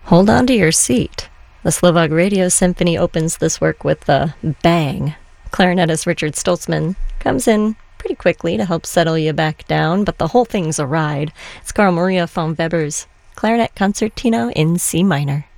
Hold on to your seat. The Slovak Radio Symphony opens this work with a bang. Clarinetist Richard Stoltzman comes in pretty quickly to help settle you back down, but the whole thing's a ride. It's Carl Maria von Weber's Clarinet Concertino in C minor.